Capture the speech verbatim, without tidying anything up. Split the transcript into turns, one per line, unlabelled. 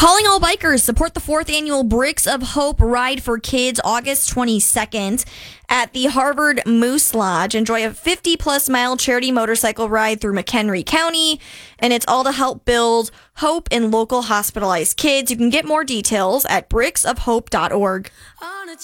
Calling all bikers, support the fourth annual Bricks of Hope Ride for Kids August twenty-second at the Harvard Moose Lodge. Enjoy a fifty plus mile charity motorcycle ride through McHenry County, and it's all to help build hope in local hospitalized kids. You can get more details at bricks of hope dot org.